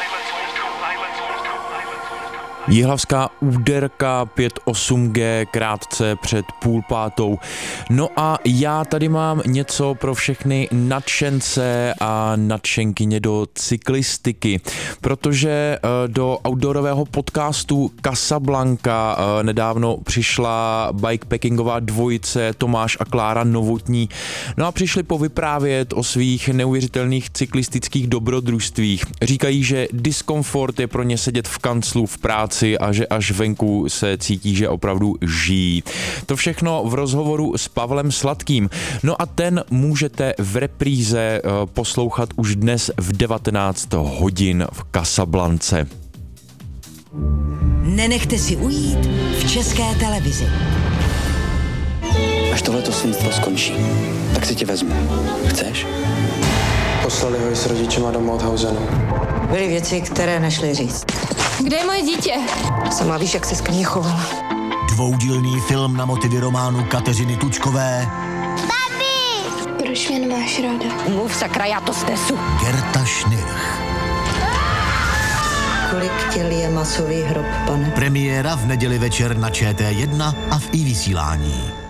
Jihlavská úderka 5-8G krátce před 4:30. No a já tady mám něco pro všechny nadšence a nadšenkyně do cyklistiky, protože do outdoorového podcastu Casablanca nedávno přišla bikepackingová dvojice Tomáš a Klára Novotní. No a přišli povyprávět o svých neuvěřitelných cyklistických dobrodružstvích. Říkají, že diskomfort je pro ně sedět v kanclu v práci a že až venku se cítí, že opravdu žijí. To všechno v rozhovoru s Pavlem Sladkým. No a ten můžete v repríze poslouchat už dnes v 19 hodin v Casablance. Nenechte si ujít v České televizi. Až tohleto svinstvo skončí, tak si tě vezmu. Chceš? Poslali ho i s rodičema do Mauthausenu. Byly věci, které nešly říct. Kde je moje dítě? Sama víš, jak se ke mně chovala. Dvoudílný film na motivy románu Kateřiny Tučkové. Babi! Proč mě nemáš ráda? Mluv sakra, já to snesu. Gerta Schnirch. Kolik těl je masový hrob, pane? Premiéra v neděli večer na ČT1 a v iVysílání.